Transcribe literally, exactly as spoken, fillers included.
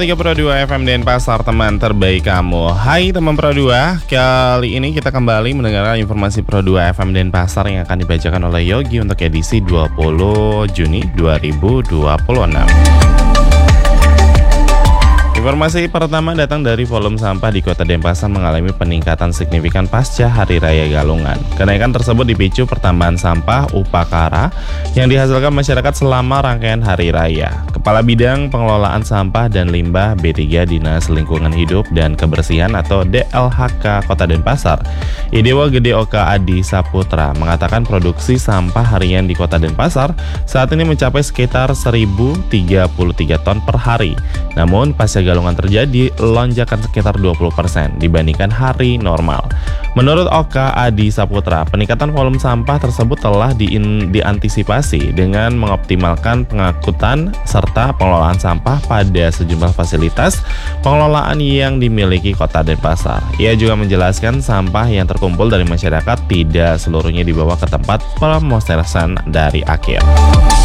tiga Pro dua F M Denpasar, teman terbaik kamu. Hai teman Pro dua, kali ini kita kembali mendengarkan informasi Pro dua F M Denpasar yang akan dibacakan oleh Yogi untuk edisi dua puluh Juni dua ribu dua puluh enam. Informasi pertama datang dari volume sampah di Kota Denpasar mengalami peningkatan signifikan pasca Hari Raya Galungan. Kenaikan tersebut dipicu pertambahan sampah upakara yang dihasilkan masyarakat selama rangkaian Hari Raya. Kepala Bidang Pengelolaan Sampah dan Limbah B tiga Dinas Lingkungan Hidup dan Kebersihan atau D L H K Kota Denpasar, Idewa Gede Oka Adi Saputra, mengatakan produksi sampah harian di Kota Denpasar saat ini mencapai sekitar seribu tiga puluh tiga ton per hari. Namun pasca Galungan terjadi lonjakan sekitar dua puluh persen dibandingkan hari normal. Menurut Oka Adi Saputra, peningkatan volume sampah tersebut telah diin, diantisipasi dengan mengoptimalkan pengangkutan serta pengelolaan sampah pada sejumlah fasilitas pengelolaan yang dimiliki Kota Denpasar. Ia juga menjelaskan sampah yang terkumpul dari masyarakat tidak seluruhnya dibawa ke tempat pemrosesan dari akhir.